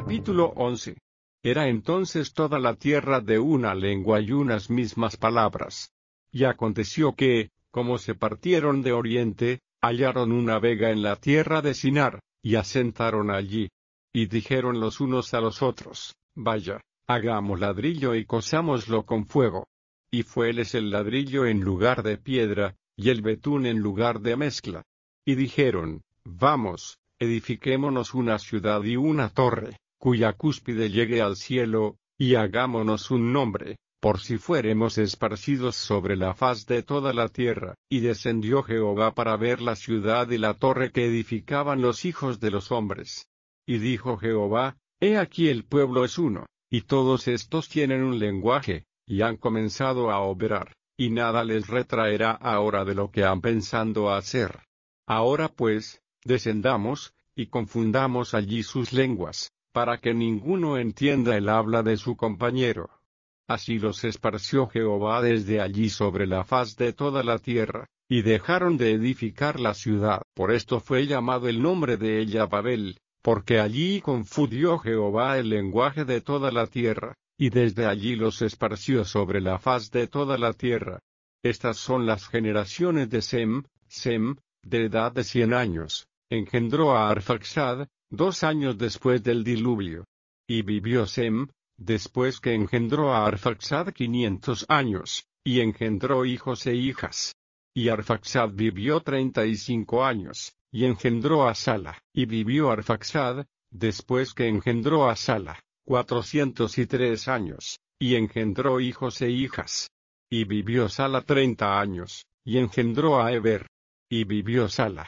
Capítulo 11. Era entonces toda la tierra de una lengua y unas mismas palabras. Y aconteció que, como se partieron de oriente, hallaron una vega en la tierra de Sinar, y asentaron allí. Y dijeron los unos a los otros, vaya, hagamos ladrillo y cosámoslo con fuego. Y fueles el ladrillo en lugar de piedra, y el betún en lugar de mezcla. Y dijeron, vamos, edifiquémonos una ciudad y una torre, cuya cúspide llegue al cielo, y hagámonos un nombre, por si fuéremos esparcidos sobre la faz de toda la tierra. Y descendió Jehová para ver la ciudad y la torre que edificaban los hijos de los hombres. Y dijo Jehová, he aquí el pueblo es uno, y todos estos tienen un lenguaje, y han comenzado a obrar, y nada les retraerá ahora de lo que han pensado hacer. Ahora pues, descendamos, y confundamos allí sus lenguas, para que ninguno entienda el habla de su compañero. Así los esparció Jehová desde allí sobre la faz de toda la tierra, y dejaron de edificar la ciudad. Por esto fue llamado el nombre de ella Babel, porque allí confundió Jehová el lenguaje de toda la tierra, y desde allí los esparció sobre la faz de toda la tierra. Estas son las generaciones de Sem. Sem, de edad de 100 años, engendró a Arfaxad, 2 años después del diluvio. Y vivió Sem, después que engendró a Arfaxad 500 años, y engendró hijos e hijas. Y Arfaxad vivió 35 años, y engendró a Sala. Y vivió Arfaxad, después que engendró a Sala, 403 años, y engendró hijos e hijas. Y vivió Sala 30 años, y engendró a Eber. Y vivió Sala,